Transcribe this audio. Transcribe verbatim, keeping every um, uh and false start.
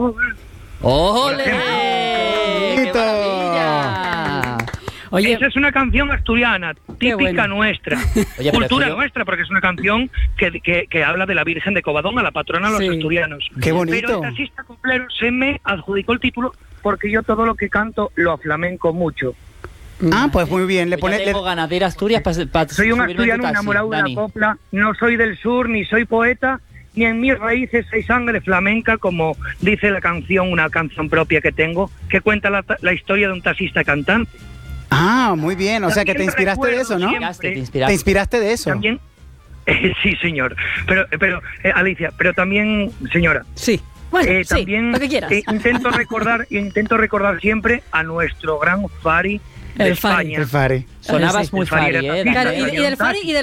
sol. ¡Ole! ¡Qué maravilla! Oye, esa es una canción asturiana, típica bueno. nuestra, Oye, cultura yo... nuestra, porque es una canción que, que, que habla de la Virgen de Covadonga, la patrona de los sí. asturianos. ¡Qué bonito! Pero el taxista coplero se me adjudicó el título porque yo todo lo que canto lo aflamenco mucho. Ah, pues muy bien. Le pone, ya tengo le... ganas de ir a Asturias para pa Soy un asturiano enamorado de la copla, no soy del sur, ni soy poeta, ni en mis raíces hay sangre flamenca, como dice la canción, una canción propia que tengo, que cuenta la, la historia de un taxista cantante. Ah, muy bien. O sea, que te inspiraste de eso, ¿no? Siempre, te, inspiraste. te inspiraste de eso. También, eh, sí, señor. Pero, pero eh, Alicia, pero también, señora. Sí. Bueno, eh, sí, también lo que quieras. Eh, intento recordar, intento recordar siempre a nuestro gran Fari de el España. Fari. El Fari. Sonabas sí, muy Fari, Fari, era ¿eh? Claro, y, y del Fari y del